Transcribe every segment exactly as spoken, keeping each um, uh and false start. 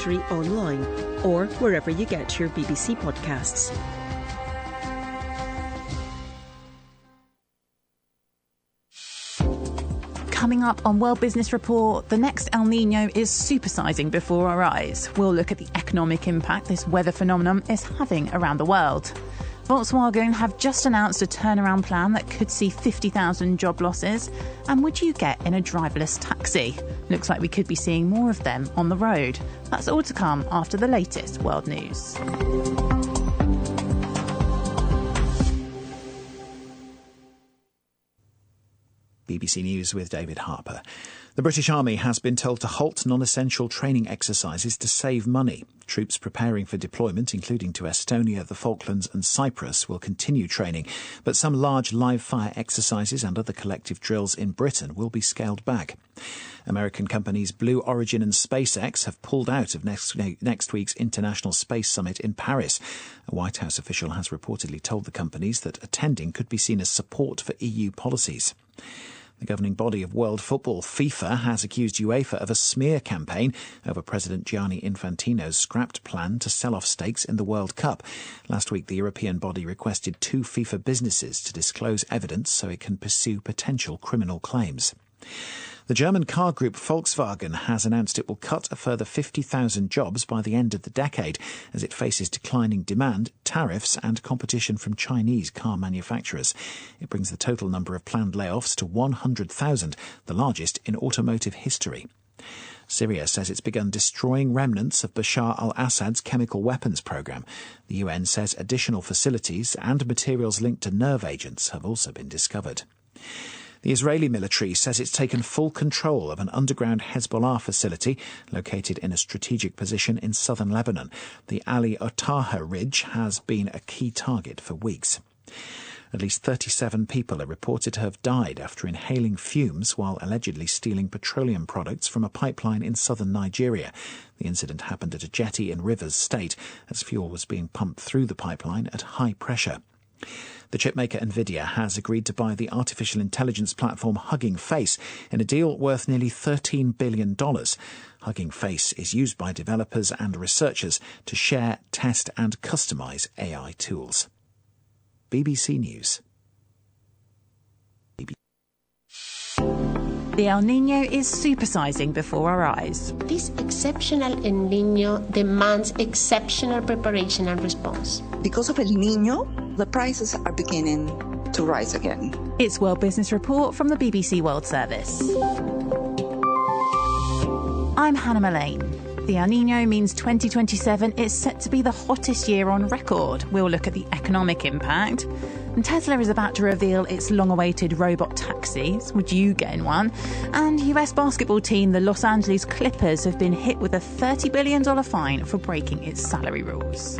documentary online or wherever you get your B B C podcasts. Coming up on World Business Report, the next El Niño is supersizing before our eyes. We'll look at the economic impact this weather phenomenon is having around the world. Volkswagen have just announced a turnaround plan that could see fifty thousand job losses. And would you get in a driverless taxi? Looks like we could be seeing more of them on the road. That's all to come after the latest world news. B B C News with David Harper. The British Army has been told to halt non-essential training exercises to save money. Troops preparing for deployment, including to Estonia, the Falklands and Cyprus, will continue training, but some large live-fire exercises and other collective drills in Britain will be scaled back. American companies Blue Origin and SpaceX have pulled out of next, next week's International Space Summit in Paris. A White House official has reportedly told the companies that attending could be seen as support for E U policies. The governing body of world football, FIFA, has accused UEFA of a smear campaign over President Gianni Infantino's scrapped plan to sell off stakes in the World Cup. Last week, the European body requested two FIFA businesses to disclose evidence so it can pursue potential criminal claims. The German car group Volkswagen has announced it will cut a further fifty thousand jobs by the end of the decade as it faces declining demand, tariffs and competition from Chinese car manufacturers. It brings the total number of planned layoffs to one hundred thousand, the largest in automotive history. Syria says it's begun destroying remnants of Bashar al-Assad's chemical weapons program. The U N says additional facilities and materials linked to nerve agents have also been discovered. The Israeli military says it's taken full control of an underground Hezbollah facility located in a strategic position in southern Lebanon. The Ali Otaha Ridge has been a key target for weeks. At least thirty-seven people are reported to have died after inhaling fumes while allegedly stealing petroleum products from a pipeline in southern Nigeria. The incident happened at a jetty in Rivers State as fuel was being pumped through the pipeline at high pressure. The chipmaker Nvidia has agreed to buy the artificial intelligence platform Hugging Face in a deal worth nearly thirteen billion dollars. Hugging Face is used by developers and researchers to share, test and customize A I tools. B B C News. The El Niño is supersizing before our eyes. This exceptional El Niño demands exceptional preparation and response. Because of El Niño, the prices are beginning to rise again. It's World Business Report from the B B C World Service. I'm Hannah Mullane. The El Niño means twenty twenty-seven is set to be the hottest year on record. We'll look at the economic impact. And Tesla is about to reveal its long-awaited robot taxis. Would you get in one? And U S basketball team, the Los Angeles Clippers, have been hit with a thirty billion dollars fine for breaking its salary rules.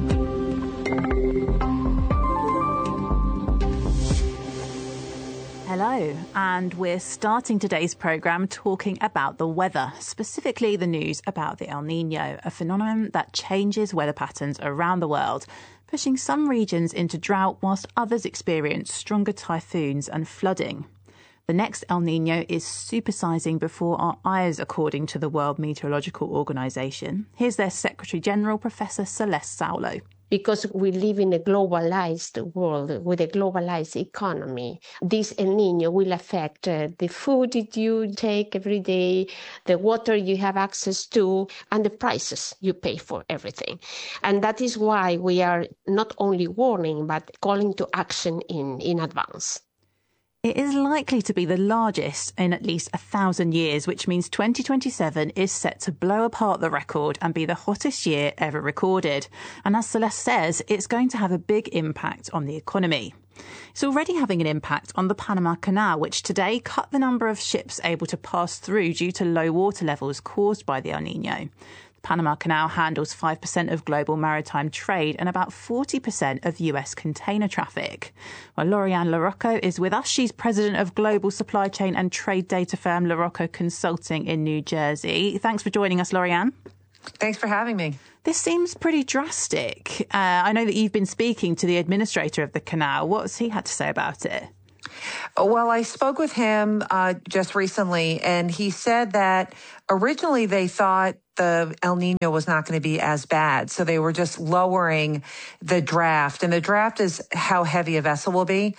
Hello, and we're starting today's programme talking about the weather, specifically the news about the El Niño, a phenomenon that changes weather patterns around the world, pushing some regions into drought whilst others experience stronger typhoons and flooding. The next El Niño is supersizing before our eyes, according to the World Meteorological Organisation. Here's their Secretary-General, Professor Celeste Saulo. Because we live in a globalized world with a globalized economy, this El Niño will affect uh, the food that you take every day, the water you have access to, and the prices you pay for everything. And that is why we are not only warning, but calling to action in, in advance. It is likely to be the largest in at least a thousand years, which means twenty twenty-seven is set to blow apart the record and be the hottest year ever recorded. And as Celeste says, it's going to have a big impact on the economy. It's already having an impact on the Panama Canal, which today cut the number of ships able to pass through due to low water levels caused by the El Niño. The Panama Canal handles five percent of global maritime trade and about forty percent of U S container traffic. Well, Lauriane Larocco is with us. She's president of global supply chain and trade data firm Larocco Consulting in New Jersey. Thanks for joining us, Lauriane. Thanks for having me. This seems pretty drastic. Uh, I know that you've been speaking to the administrator of the canal. What's he had to say about it? Well, I spoke with him uh, just recently, and he said that originally they thought the El Nino was not going to be as bad. So they were just lowering the draft. And the draft is how heavy a vessel will be.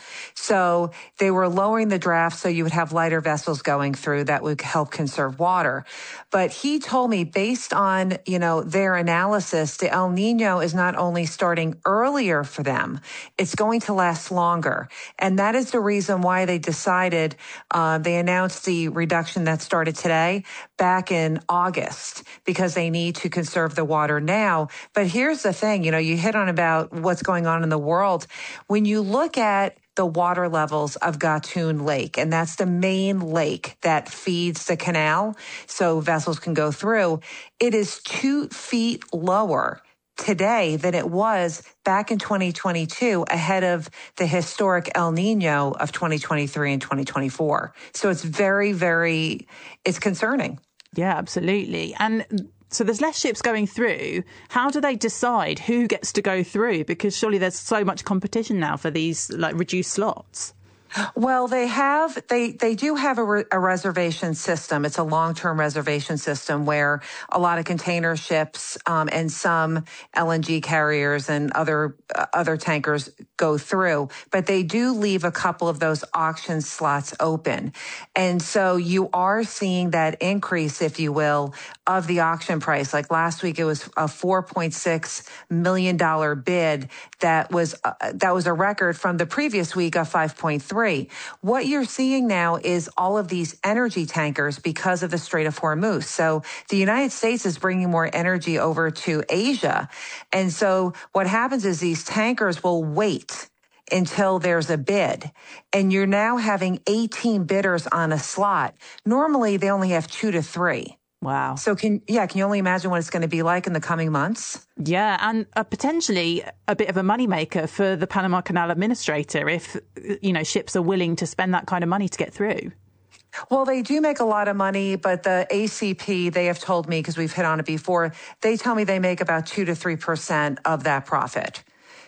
So they were lowering the draft so you would have lighter vessels going through that would help conserve water. But he told me, based on, you know, their analysis, the El Nino is not only starting earlier for them, it's going to last longer. And that is the reason why they decided, uh, they announced the reduction that started today back in August, because they need to conserve the water now. But here's the thing, you know, you hit on about what's going on in the world. When you look at the water levels of Gatun Lake, and that's the main lake that feeds the canal so vessels can go through, it is two feet lower today than it was back in twenty twenty-two, ahead of the historic El Nino of twenty twenty-three and twenty twenty-four. So it's very, very, it's concerning. Yeah, absolutely. And so there's less ships going through. How do they decide who gets to go through? Because surely there's so much competition now for these like reduced slots. Well, they have, they, they do have a, re- a reservation system. It's a long-term reservation system where a lot of container ships, um, and some L N G carriers and other, uh, other tankers go through, but they do leave a couple of those auction slots open. And so you are seeing that increase, if you will, of the auction price. Like last week, it was a four point six million dollars bid that was, uh, that was a record from the previous week of five point three. What you're seeing now is all of these energy tankers because of the Strait of Hormuz. So the United States is bringing more energy over to Asia. And so what happens is these tankers will wait until there's a bid. And you're now having eighteen bidders on a slot. Normally, they only have two to three. Wow. So can, yeah, can you only imagine what it's going to be like in the coming months? Yeah, and uh, potentially a bit of a moneymaker for the Panama Canal Administrator if, you know, ships are willing to spend that kind of money to get through. Well, they do make a lot of money, but the A C P, they have told me, because we've hit on it before, they tell me they make about two to three percent of that profit.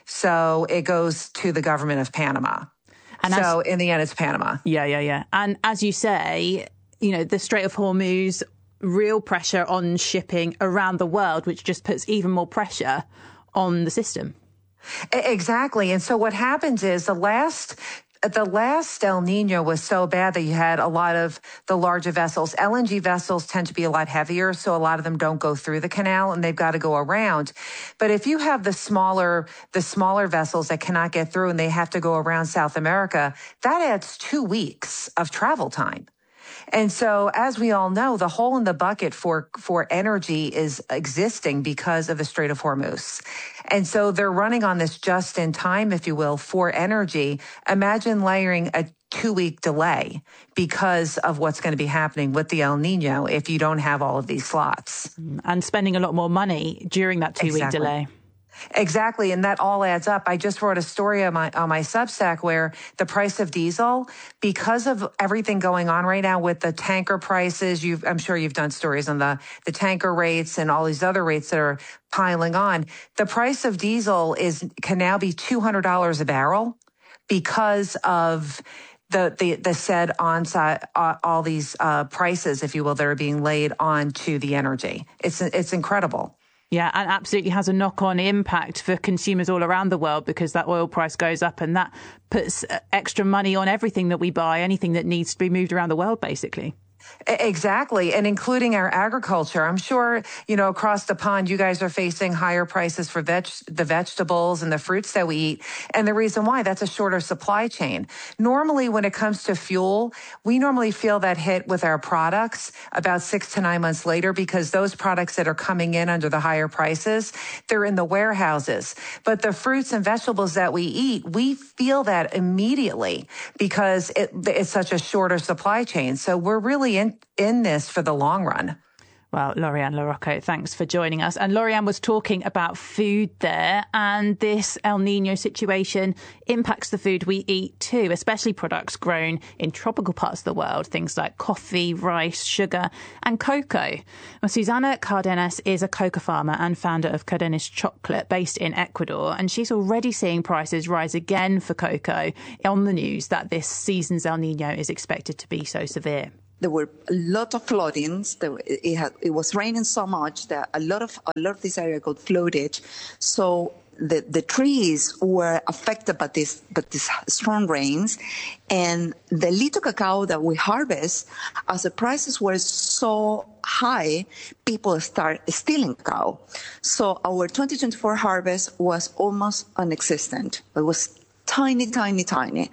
So it goes to the government of Panama. And so as, in the end, it's Panama. Yeah, yeah, yeah. And as you say, you know, the Strait of Hormuz, real pressure on shipping around the world, which just puts even more pressure on the system. Exactly. And so what happens is the last The last El Nino was so bad that you had a lot of the larger vessels. L N G vessels tend to be a lot heavier, so a lot of them don't go through the canal and they've got to go around. But if you have the smaller, the smaller vessels that cannot get through and they have to go around South America, that adds two weeks of travel time. And so, as we all know, the hole in the bucket for, for energy is existing because of the Strait of Hormuz. And so they're running on this just in time, if you will, for energy. Imagine layering a two week delay because of what's going to be happening with the El Nino if you don't have all of these slots. And spending a lot more money during that two week exactly. delay. Exactly. And that all adds up. I just wrote a story on my, on my Substack where the price of diesel, because of everything going on right now with the tanker prices, you've, I'm sure you've done stories on the, the tanker rates and all these other rates that are piling on. The price of diesel is, can now be two hundred dollars a barrel because of the, the, the said on uh, all these uh, prices, if you will, that are being laid on to the energy. It's, it's incredible. Yeah, and absolutely has a knock-on impact for consumers all around the world because that oil price goes up and that puts extra money on everything that we buy, anything that needs to be moved around the world, basically. Exactly. And including our agriculture. I'm sure, you know, across the pond, you guys are facing higher prices for veg- the vegetables and the fruits that we eat. And the reason why, that's a shorter supply chain. Normally, when it comes to fuel, we normally feel that hit with our products about six to nine months later because those products that are coming in under the higher prices, they're in the warehouses. But the fruits and vegetables that we eat, we feel that immediately because it, it's such a shorter supply chain. So we're really in, in this for the long run. Well, Lori-Ann LaRocco, thanks for joining us. And Lori-Ann was talking about food there, and this El Nino situation impacts the food we eat too, especially products grown in tropical parts of the world, things like coffee, rice, sugar and cocoa. Well, Susana Cardenas is a cocoa farmer and founder of Cardenas Chocolate based in Ecuador, and she's already seeing prices rise again for cocoa on the news that this season's El Nino is expected to be so severe. There were a lot of floodings. There, it, had, it was raining so much that a lot of a lot of this area got flooded. So the, the trees were affected by this by these strong rains, and the little cacao that we harvest, as the prices were so high, people start stealing cacao. So our twenty twenty-four harvest was almost non-existent. It was tiny, tiny, tiny.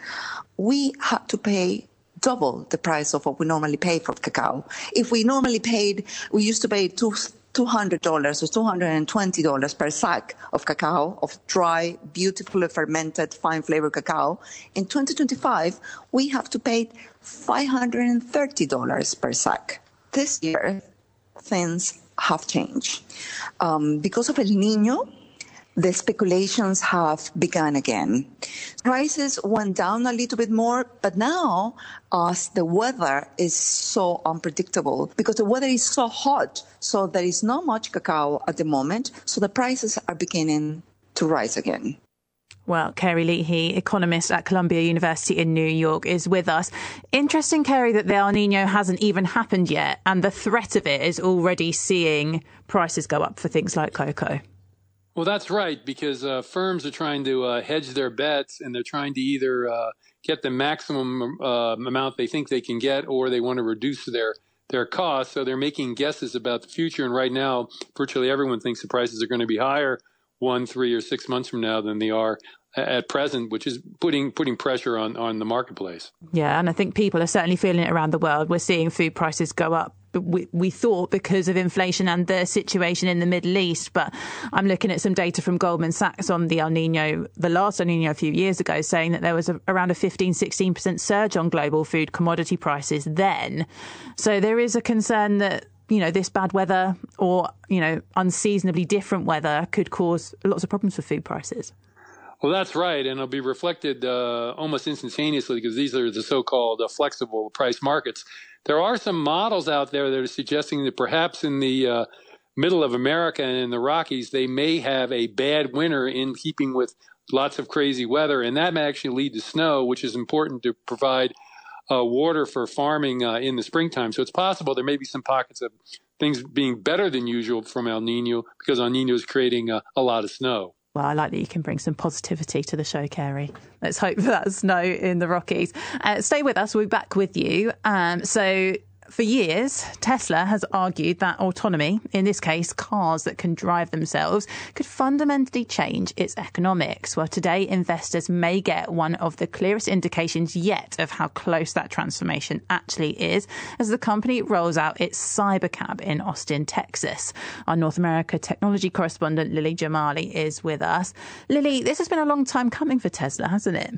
We had to pay double the price of what we normally pay for cacao. If we normally paid, we used to pay two. two hundred dollars or two hundred twenty dollars per sack of cacao, of dry, beautifully fermented, fine flavored cacao. In twenty twenty-five, we have to pay five hundred thirty dollars per sack. This year, things have changed. Um, because of El Niño, the speculations have begun again. Prices went down a little bit more, but now, as the weather is so unpredictable, because the weather is so hot, so there is not much cacao at the moment, so the prices are beginning to rise again. Well, Carey Leahy, economist at Columbia University in New York, is with us. Interesting, Carey, that the El Niño hasn't even happened yet, and the threat of it is already seeing prices go up for things like cocoa. Well, that's right, because uh, firms are trying to uh, hedge their bets, and they're trying to either uh, get the maximum uh, amount they think they can get, or they want to reduce their their costs. So they're making guesses about the future. And right now, virtually everyone thinks the prices are going to be higher one, three, or six months from now than they are at present, which is putting putting pressure on, on the marketplace. Yeah, and I think people are certainly feeling it around the world. We're seeing food prices go up. We, we thought because of inflation and the situation in the Middle East. But I'm looking at some data from Goldman Sachs on the El Niño, the last El Niño a few years ago, saying that there was a, around a fifteen, sixteen percent surge on global food commodity prices then. So there is a concern that, you know, this bad weather or, you know, unseasonably different weather could cause lots of problems for food prices. Well, that's right. And it'll be reflected uh, almost instantaneously because these are the so-called uh, flexible price markets. There are some models out there that are suggesting that perhaps in the uh, middle of America and in the Rockies, they may have a bad winter in keeping with lots of crazy weather. And that may actually lead to snow, which is important to provide uh, water for farming uh, in the springtime. So it's possible there may be some pockets of things being better than usual from El Niño because El Niño is creating uh, a lot of snow. Well, I like that you can bring some positivity to the show, Carey. Let's hope for that snow in the Rockies. Uh, stay with us. We'll be back with you. Um, so for years, Tesla has argued that autonomy, in this case, cars that can drive themselves, could fundamentally change its economics. Well, today, investors may get one of the clearest indications yet of how close that transformation actually is as the company rolls out its Cybercab in Austin, Texas. Our North America technology correspondent, Lily Jamali, is with us. Lily, this has been a long time coming for Tesla, hasn't it?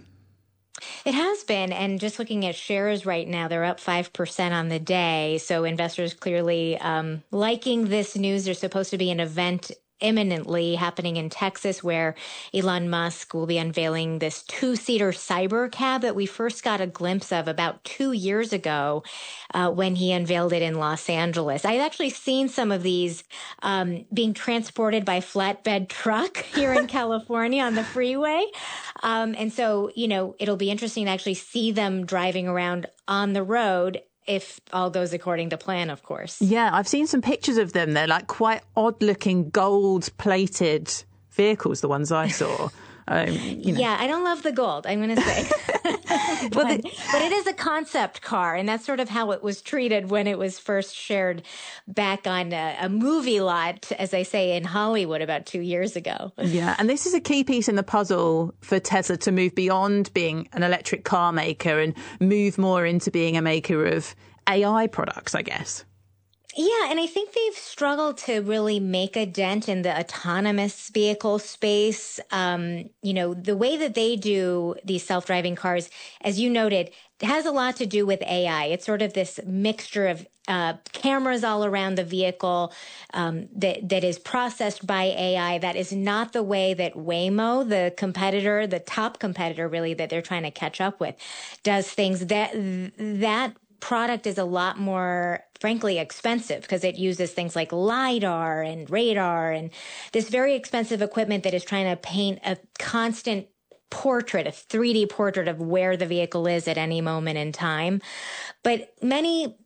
It has been. And just looking at shares right now, they're up five percent on the day. So investors clearly um, liking this news. There's supposed to be an event imminently happening in Texas where Elon Musk will be unveiling this two-seater Cybercab that we first got a glimpse of about two years ago uh, when he unveiled it in Los Angeles. I've actually seen some of these um, being transported by flatbed truck here in California on the freeway. Um, and so, you know, it'll be interesting to actually see them driving around on the road if all goes according to plan, of course. Yeah, I've seen some pictures of them. They're like quite odd-looking gold-plated vehicles, the ones I saw. Um, you know. Yeah, I don't love the gold, I'm going to say. but, well, the, but it is a concept car, and that's sort of how it was treated when it was first shared back on a, a movie lot, as I say, in Hollywood about two years ago. Yeah, and this is a key piece in the puzzle for Tesla to move beyond being an electric car maker and move more into being a maker of A I products, I guess. Yeah, and I think they've struggled to really make a dent in the autonomous vehicle space. Um, you know, the way that they do these self-driving cars, as you noted, has a lot to do with A I. It's sort of this mixture of uh, cameras all around the vehicle um, that that is processed by A I. That is not the way that Waymo, the competitor, the top competitor really that they're trying to catch up with, does things. That that product is a lot more, frankly, expensive because it uses things like LiDAR and radar and this very expensive equipment that is trying to paint a constant portrait, a three D portrait of where the vehicle is at any moment in time. But many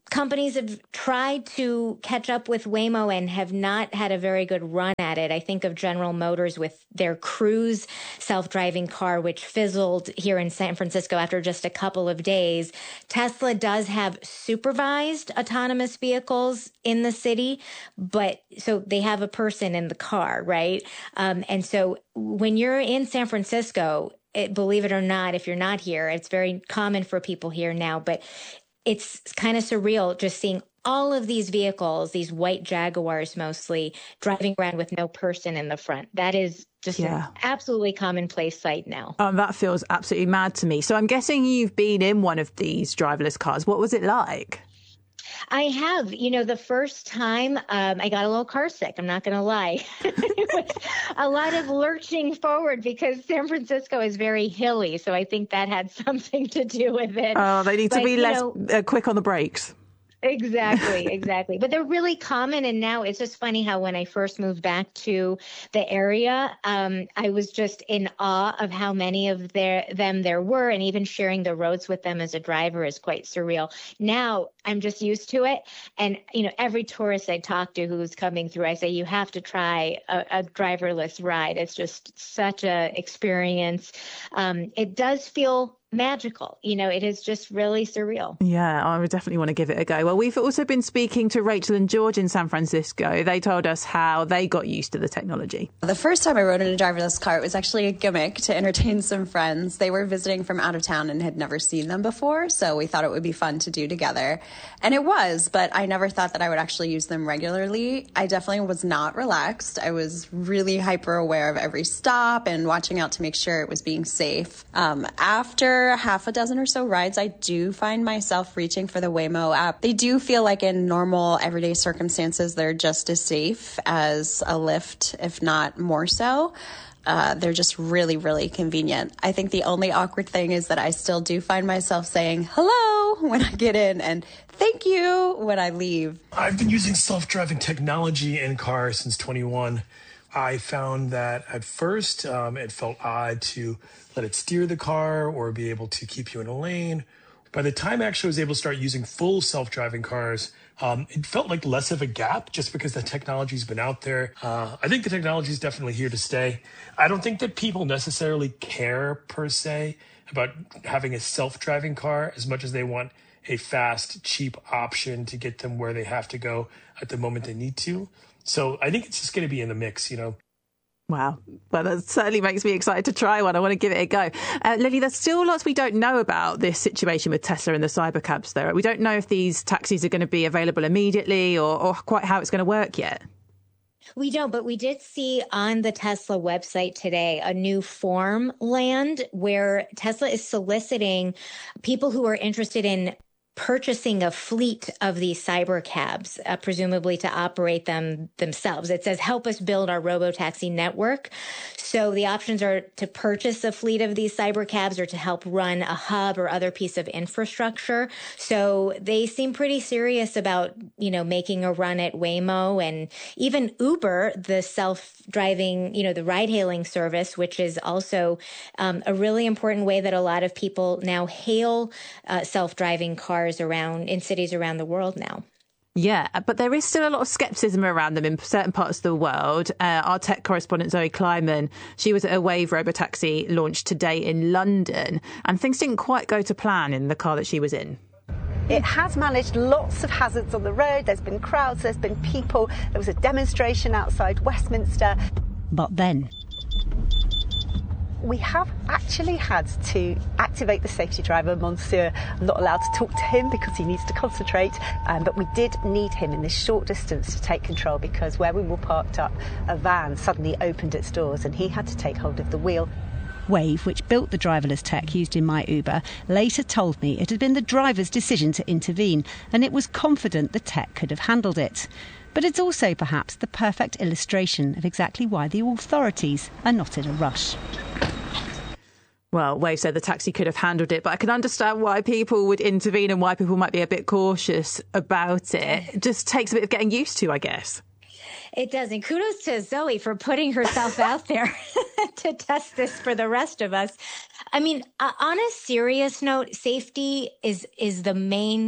companies have tried to catch up with Waymo and have not had a very good run at it. I think of General Motors with their Cruise self-driving car, which fizzled here in San Francisco after just a couple of days. Tesla does have supervised autonomous vehicles in the city, but so they have a person in the car, right? Um, and so when you're in San Francisco, it, believe it or not, if you're not here, it's very common for people here now, but it's kind of surreal just seeing all of these vehicles, these white Jaguars mostly, driving around with no person in the front. That is just yeah. an absolutely commonplace sight now. Um, that feels absolutely mad to me. So I'm guessing you've been in one of these driverless cars. What was it like? I have. You know, the first time um, I got a little car sick. I'm not going to lie. It was a lot of lurching forward because San Francisco is very hilly. So I think that had something to do with it. Oh, they need but, to be less know, uh, quick on the brakes. Exactly, exactly. But they're really common. And now it's just funny how when I first moved back to the area, um, I was just in awe of how many of their, them there were. And even sharing the roads with them as a driver is quite surreal. Now I'm just used to it. And, you know, every tourist I talk to who's coming through, I say, you have to try a, a driverless ride. It's just such a experience. Um, it does feel magical. You know, it is just really surreal. Yeah, I would definitely want to give it a go. Well, we've also been speaking to Rachel and George in San Francisco. They told us how they got used to the technology. The first time I rode in a driverless car, it was actually a gimmick to entertain some friends. They were visiting from out of town and had never seen them before, so we thought it would be fun to do together. And it was, but I never thought that I would actually use them regularly. I definitely was not relaxed. I was really hyper aware of every stop and watching out to make sure it was being safe. Um, after half a dozen or so rides, I do find myself reaching for the Waymo app. They do feel like in normal everyday circumstances, they're just as safe as a Lyft, if not more so. Uh, they're just really, really convenient. I think the only awkward thing is that I still do find myself saying hello when I get in and thank you when I leave. I've been using self-driving technology in cars since twenty-one. I found that at first um, it felt odd to let it steer the car or be able to keep you in a lane. By the time I actually was able to start using full self-driving cars, um, it felt like less of a gap just because the technology's been out there. Uh, I think the technology is definitely here to stay. I don't think that people necessarily care per se about having a self-driving car as much as they want a fast, cheap option to get them where they have to go at the moment they need to. So I think it's just going to be in the mix, you know. Wow. Well, that certainly makes me excited to try one. I want to give it a go. Uh, Lily, there's still lots we don't know about this situation with Tesla and the cybercabs there. We don't know if these taxis are going to be available immediately or, or quite how it's going to work yet. We don't, but we did see on the Tesla website today a new form land where Tesla is soliciting people who are interested in purchasing a fleet of these cyber cabs, uh, presumably to operate them themselves. It says, help us build our robotaxi network. So the options are to purchase a fleet of these cyber cabs or to help run a hub or other piece of infrastructure. So they seem pretty serious about, you know, making a run at Waymo and even Uber, the self-driving, you know, the ride-hailing service, which is also um, a really important way that a lot of people now hail uh, self-driving cars around in cities around the world now. Yeah, but there is still a lot of scepticism around them in certain parts of the world. Uh, our tech correspondent Zoe Kleiman, she was at a Wave robotaxi launch today in London, and things didn't quite go to plan in the car that she was in. It has managed lots of hazards on the road. There's been crowds, there's been people. There was a demonstration outside Westminster. But then we have actually had to activate the safety driver, Monsieur. I'm not allowed to talk to him because he needs to concentrate, um, but we did need him in this short distance to take control because where we were parked up, a van suddenly opened its doors and he had to take hold of the wheel. Wave, which built the driverless tech used in my Uber, later told me it had been the driver's decision to intervene and it was confident the tech could have handled it. But it's also perhaps the perfect illustration of exactly why the authorities are not in a rush. Well, Wave said the taxi could have handled it, but I can understand why people would intervene and why people might be a bit cautious about it. It just takes a bit of getting used to, I guess. It does. And kudos to Zoe for putting herself out there to test this for the rest of us. I mean, uh, on a serious note, safety is is the main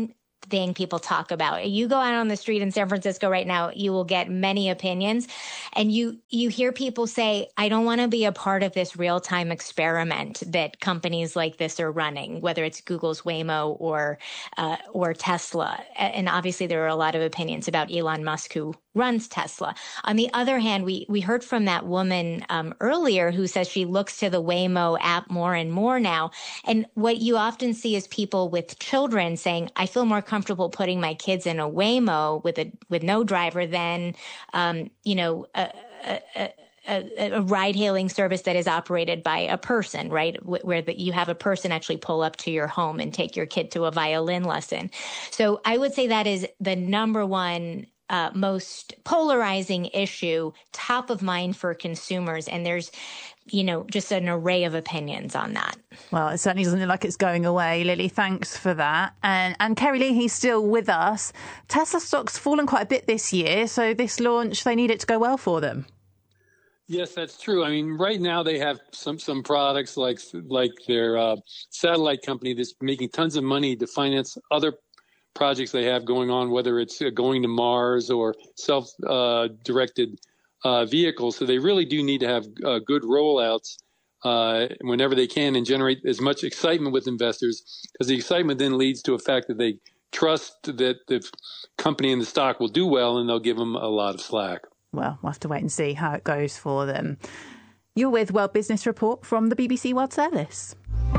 thing people talk about. You go out on the street in San Francisco right now, you will get many opinions. And you, you hear people say, I don't want to be a part of this real-time experiment that companies like this are running, whether it's Google's Waymo or, uh, or Tesla. And obviously there are a lot of opinions about Elon Musk, who runs Tesla. On the other hand, we, we heard from that woman um, earlier who says she looks to the Waymo app more and more now. And what you often see is people with children saying, I feel more comfortable putting my kids in a Waymo with a with no driver than, um, you know, a, a, a A, a ride-hailing service that is operated by a person, right, where the, you have a person actually pull up to your home and take your kid to a violin lesson. So I would say that is the number one uh, most polarizing issue, top of mind for consumers. And there's, you know, just an array of opinions on that. Well, it certainly doesn't look like it's going away. Lily, thanks for that. And, and Kerry Lee, he's still with us. Tesla stock's fallen quite a bit this year, so this launch, they need it to go well for them. Yes, that's true. I mean, right now they have some some products like like their uh, satellite company that's making tons of money to finance other projects they have going on, whether it's going to Mars or self-directed uh, uh, vehicles. So they really do need to have uh, good rollouts uh, whenever they can and generate as much excitement with investors, because the excitement then leads to a fact that they trust that the company and the stock will do well, and they'll give them a lot of slack. Well, we'll have to wait and see how it goes for them. You're with World Business Report from the B B C World Service.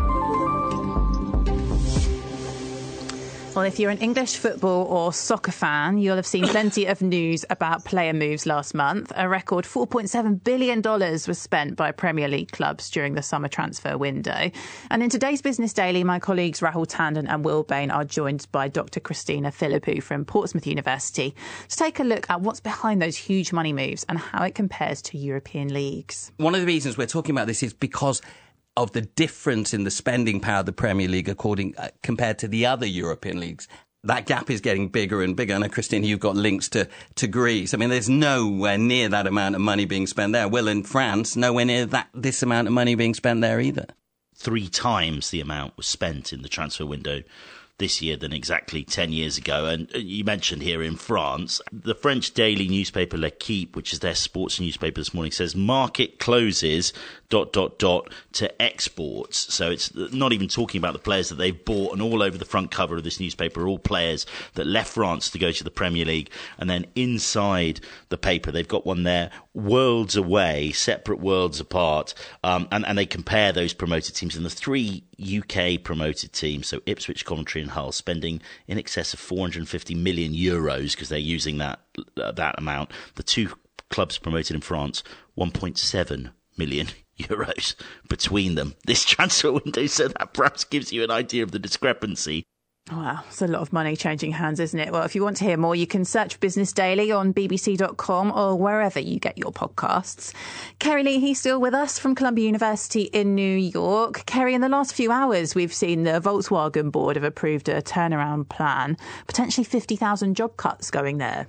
Well, if you're an English football or soccer fan, you'll have seen plenty of news about player moves last month. A record four point seven billion dollars was spent by Premier League clubs during the summer transfer window. And in today's Business Daily, my colleagues Rahul Tandon and Will Bain are joined by Doctor Christina Philippou from Portsmouth University to take a look at what's behind those huge money moves and how it compares to European leagues. One of the reasons we're talking about this is because of the difference in the spending power of the Premier League according uh, compared to the other European leagues. That gap is getting bigger and bigger. I know, Christine, you've got links to, to Greece. I mean, there's nowhere near that amount of money being spent there. Well, in France, nowhere near that this amount of money being spent there either. Three times the amount was spent in the transfer window this year than exactly ten years ago. And you mentioned here in France, the French daily newspaper L'Equipe, which is their sports newspaper this morning, says market closes dot, dot, dot to exports. So it's not even talking about the players that they've bought, and all over the front cover of this newspaper are all players that left France to go to the Premier League. And then inside the paper, they've got one there, worlds away, separate worlds apart. Um, and, and they compare those promoted teams. And the three U K promoted teams, so Ipswich, Coventry and Hull, spending in excess of four hundred fifty million euros because they're using that uh, that amount. The two clubs promoted in France, one point seven million euros between them this transfer window. So that perhaps gives you an idea of the discrepancy. Wow, it's a lot of money changing hands, isn't it? Well, if you want to hear more, you can search Business Daily on b b c dot com or wherever you get your podcasts. Kerry Lee, he's still with us from Columbia University in New York. Kerry, in the last few hours, we've seen the Volkswagen board have approved a turnaround plan, potentially fifty thousand job cuts going there.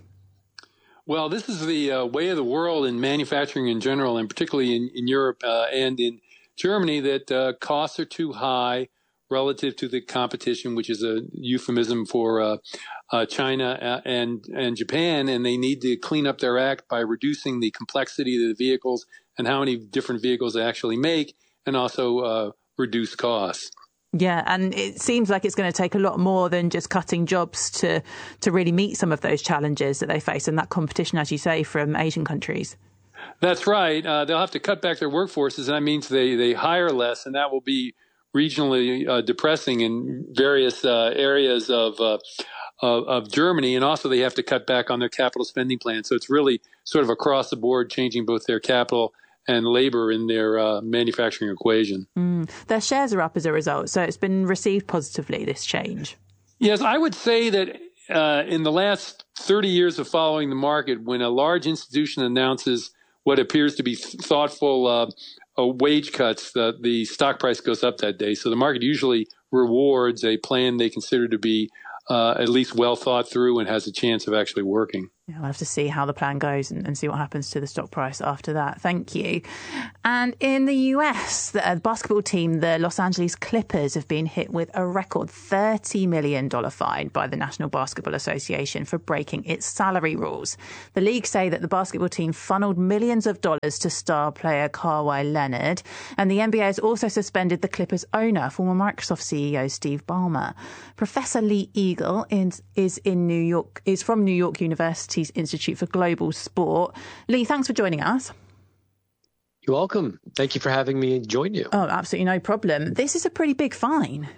Well, this is the uh, way of the world in manufacturing in general, and particularly in, in Europe uh, and in Germany, that uh, costs are too high relative to the competition, which is a euphemism for uh, uh, China and and Japan, and they need to clean up their act by reducing the complexity of the vehicles and how many different vehicles they actually make, and also uh, reduce costs. Yeah, and it seems like it's going to take a lot more than just cutting jobs to to really meet some of those challenges that they face and that competition, as you say, from Asian countries. That's right. Uh, they'll have to cut back their workforces, and that means they, they hire less, and that will be regionally uh, depressing in various uh, areas of, uh, of of Germany, and also they have to cut back on their capital spending plan. So it's really sort of across the board, changing both their capital and labor in their uh, manufacturing equation. Mm. Their shares are up as a result, so it's been received positively, this change. Yes, I would say that uh, in the last thirty years of following the market, when a large institution announces what appears to be thoughtful uh, uh, wage cuts, the, the stock price goes up that day. So the market usually rewards a plan they consider to be uh, at least well thought through and has a chance of actually working. Yeah, we'll have to see how the plan goes and, and see what happens to the stock price after that. Thank you. And in the U S, the, uh, the basketball team, the Los Angeles Clippers, have been hit with a record thirty million dollars fine by the National Basketball Association for breaking its salary rules. The league say that the basketball team funneled millions of dollars to star player Kawhi Leonard. And the N B A has also suspended the Clippers owner, former Microsoft C E O Steve Ballmer. Professor Lee Eagle is, is in New York, is from New York University Institute for Global Sport. Lee, thanks for joining us. You're welcome. Thank you for having me join you. Oh, absolutely no problem. This is a pretty big fine.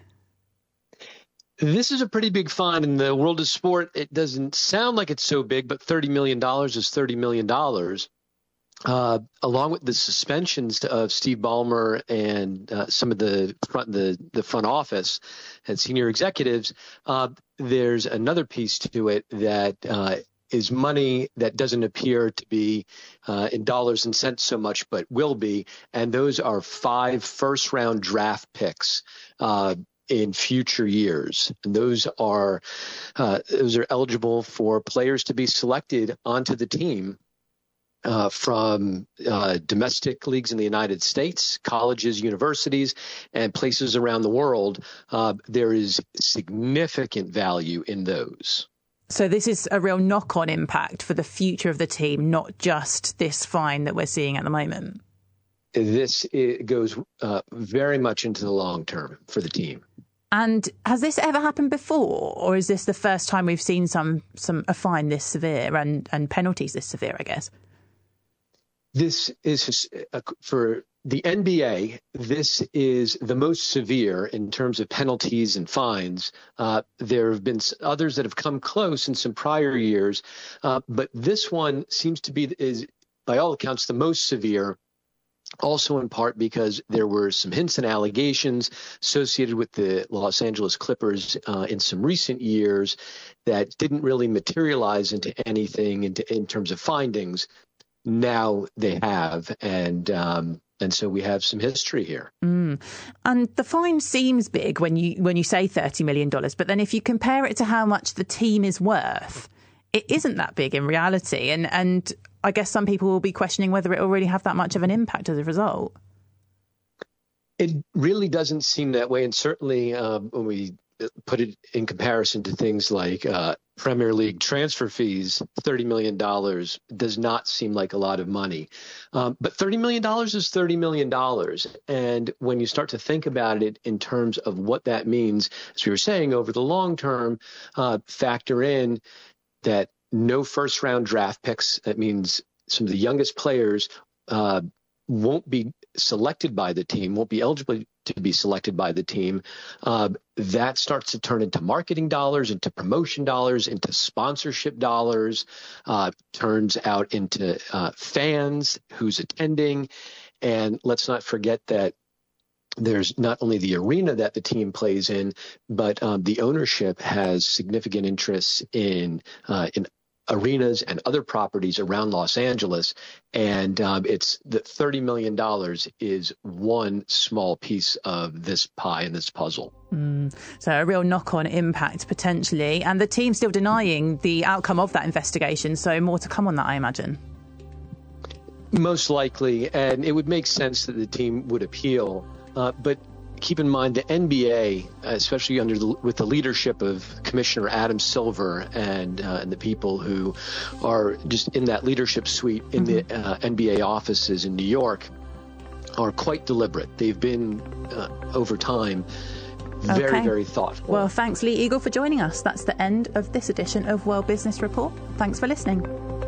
This is a pretty big fine in the world of sport. It doesn't sound like it's so big, but thirty million dollars is thirty million dollars. Uh, along with the suspensions of Steve Ballmer and uh, some of the front the, the front office and senior executives, uh, there's another piece to it that uh, is money that doesn't appear to be uh, in dollars and cents so much, but will be. And those are five first round draft picks uh, in future years. And those are uh, those are eligible for players to be selected onto the team uh, from uh, domestic leagues in the United States, colleges, universities, and places around the world. Uh, there is significant value in those. So this is a real knock-on impact for the future of the team, not just this fine that we're seeing at the moment. This it goes uh, very much into the long term for the team. And has this ever happened before, or is this the first time we've seen some some a fine this severe and, and penalties this severe, I guess? This is uh, for the N B A, this is the most severe in terms of penalties and fines. Uh, there have been others that have come close in some prior years, uh, but this one seems to be, is by all accounts, the most severe. Also in part because there were some hints and allegations associated with the Los Angeles Clippers uh, in some recent years that didn't really materialize into anything in, in terms of findings. Now they have, and um, and so we have some history here. Mm. And the fine seems big when you when you say thirty million dollars, but then if you compare it to how much the team is worth, it isn't that big in reality. And and I guess some people will be questioning whether it will really have that much of an impact as a result. It really doesn't seem that way, and certainly um, when we put it in comparison to things like uh, Premier League transfer fees, thirty million dollars does not seem like a lot of money. Um, but thirty million dollars is thirty million dollars. And when you start to think about it in terms of what that means, as we were saying, over the long term, uh, factor in that no first round draft picks. That means some of the youngest players uh, won't be selected by the team, won't be eligible to be selected by the team. Uh, that starts to turn into marketing dollars, into promotion dollars, into sponsorship dollars, uh, turns out into uh, fans who's attending. And let's not forget that there's not only the arena that the team plays in, but um, the ownership has significant interests in uh, in arenas and other properties around Los Angeles. And um, it's the thirty million dollars is one small piece of this pie and this puzzle. Mm. So a real knock-on impact potentially. And the team's still denying the outcome of that investigation. So more to come on that, I imagine. Most likely. And it would make sense that the team would appeal. Uh, but keep in mind the N B A, especially under the, with the leadership of Commissioner Adam Silver and, uh, and the people who are just in that leadership suite in mm-hmm. the uh, N B A offices in New York, are quite deliberate. They've been, uh, over time, very, okay. very thoughtful. Well, thanks, Lee Eagle, for joining us. That's the end of this edition of World Business Report. Thanks for listening.